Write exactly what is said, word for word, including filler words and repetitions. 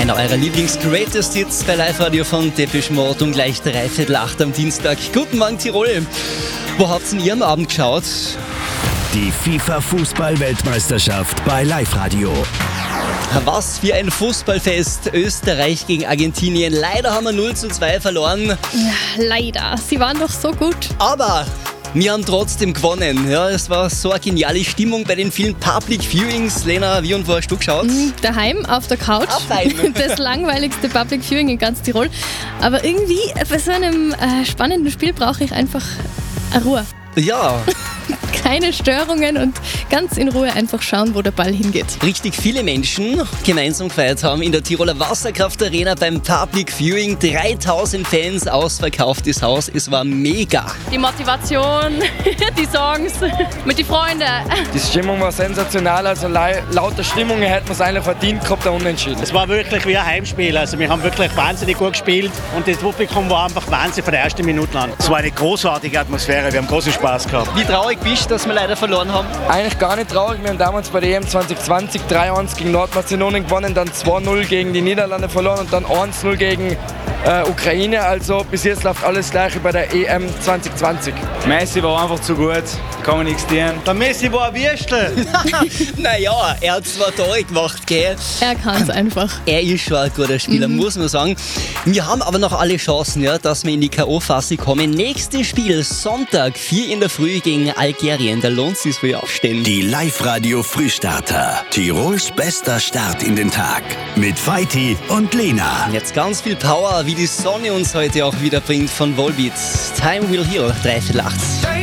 Einer eurer Lieblings-Greatest Hits bei Live-Radio von Depeche Mode um gleich dreiviertel acht am Dienstag. Guten Morgen Tirol. Wo habt ihr in ihrem Abend geschaut? Die FIFA-Fußball-Weltmeisterschaft bei Live-Radio. Was für ein Fußballfest. Österreich gegen Argentinien. Leider haben wir null zu zwei verloren. Ja, leider. Sie waren doch so gut. Aber wir haben trotzdem gewonnen. Ja, es war so eine geniale Stimmung bei den vielen Public Viewings. Lena, wie und wo hast du geschaut? Daheim auf der Couch. Das langweiligste Public Viewing in ganz Tirol. Aber irgendwie bei so einem äh, spannenden Spiel brauche ich einfach eine Ruhe. Ja. Keine Störungen und ganz in Ruhe einfach schauen, wo der Ball hingeht. Richtig viele Menschen gemeinsam gefeiert haben in der Tiroler Wasserkraft Arena beim Public Viewing. dreitausend Fans, ausverkauftes Haus. Es war mega. Die Motivation, die Songs mit den Freunden. Die Stimmung war sensational. Also laut der Stimmung hätten wir es eigentlich verdient gehabt, der Unentschieden. Es war wirklich wie ein Heimspiel. Also wir haben wirklich wahnsinnig gut gespielt und das Publikum war einfach Wahnsinn von der ersten Minute an. Es war eine großartige Atmosphäre. Wir haben großen Spaß gehabt. Wie traurig bist du, dass wir leider verloren haben? Eigentlich gar nicht traurig. Wir haben damals bei der E M zwanzig zwanzig drei eins gegen Nordmazedonien gewonnen, dann zwei null gegen die Niederlande verloren und dann eins null gegen äh, Ukraine. Also bis jetzt läuft alles gleich bei der E M zwanzig zwanzig. Messi war einfach zu gut, kann man nichts tun. Der Messi war ein Würstel. Naja, er hat zwar Tore gemacht, gell? Er kann es einfach. Er ist schon ein guter Spieler, mhm. muss man sagen. Wir haben aber noch alle Chancen, ja, dass wir in die K O-Phase kommen. Nächstes Spiel, Sonntag, vier in der Früh gegen Algerien. Da lohnt es sich früh aufstehen. Die Live-Radio-Frühstarter. Tirols bester Start in den Tag. Mit Feiti und Lena. Jetzt ganz viel Power, wie die Sonne uns heute auch wieder bringt von Volbeat. Time Will Heal, dreiviertel acht.